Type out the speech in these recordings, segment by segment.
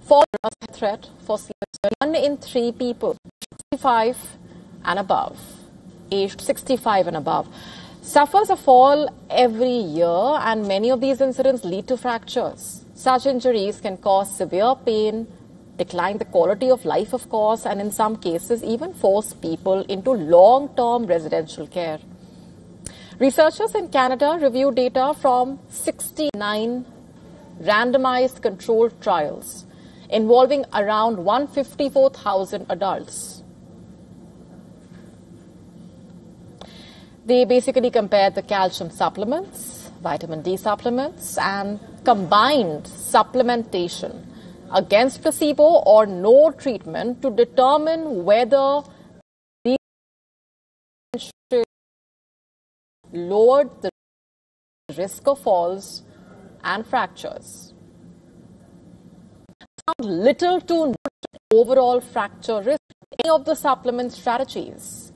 fall as a threat for sleep. 1 in 3 people 65 and above, aged 65 and above, suffers a fall every year, and many of these incidents lead to fractures. Such injuries can cause severe pain, decline the quality of life, of course, and in some cases even force people into long-term residential care. Researchers in Canada reviewed data from 69 randomized controlled trials involving around 154,000 adults. They basically compared the calcium supplements, vitamin D supplements, and combined supplementation against placebo or no treatment to determine whether these lowered the risk of falls and fractures. Found little to no overall fracture risk in any of the supplement strategies.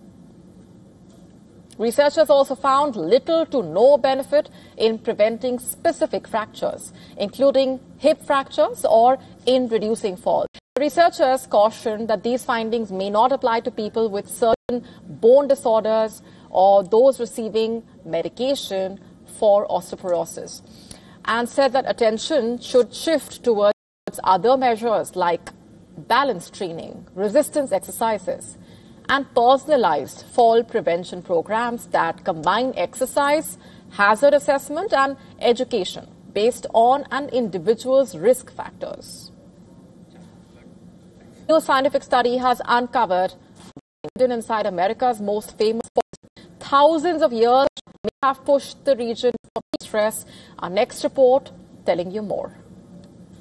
Researchers also found little to no benefit in preventing specific fractures, including hip fractures or in reducing falls. Researchers cautioned that these findings may not apply to people with certain bone disorders or those receiving medication for osteoporosis, and said that attention should shift towards other measures like balance training, resistance exercises, and personalized fall prevention programs that combine exercise, hazard assessment, and education based on an individual's risk factors. A new scientific study has uncovered inside America's most famous falls. Thousands of years may have pushed the region for stress. Our next report telling you more.